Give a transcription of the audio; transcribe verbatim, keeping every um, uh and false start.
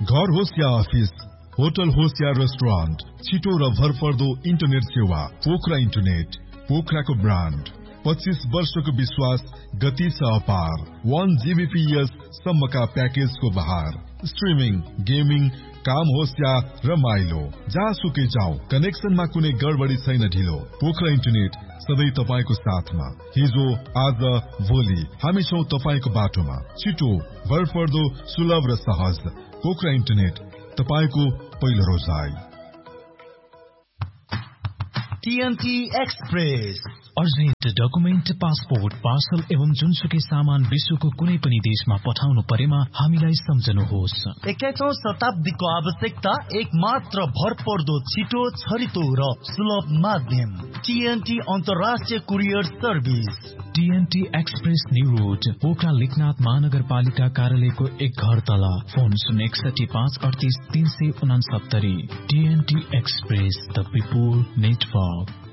घर होस् या office, hotel होस् या रेस्टुरेन्ट, छिटो र भरपर्दो इन्टरनेट सेवा। Pokhara internet, पोखराको brand. पच्चीस वर्षको विश्वास, गति छ अपार। वन जीबीपीएस सम्मका प्याकेजको बहार। स्ट्रिमिङ, गेमिङ, काम होस् या रमाइलो, जहाँसुकै जाऊ, कनेक्सनमा कुनै गडबडी छैन ढिलो। पोखरा इन्टरनेट सधैँ तपाईको साथमा। हिजो, आज, भोलि हामी छौं तपाईको बाटोमा। छिटो, भरपर्दो, सुलभ र सहज। पोखरा इन्टरनेट, तपाईको पहिलो रोजाइ। TNT express, urgent document, passport, parcel एवं जुनसुकै सामान विश्वको कुनै पनि देशमा पठाउनु परेमा हामीलाई सम्झनुहोस्। एक्काइसौं शताब्दीको आवश्यकता, एक मात्र भरपर्दो, छिटो, छरितो र सुलभ माध्यम। टीएनटी अन्तर्राष्ट्रिय courier service. TNT express new road, Pokhara Lekhnath महानगरपालिका कार्यालयको एक घर तल। फोन शून्य एकसठी पाँच अडतिस तीन सय उनासत्तरी। TNT express, the people network.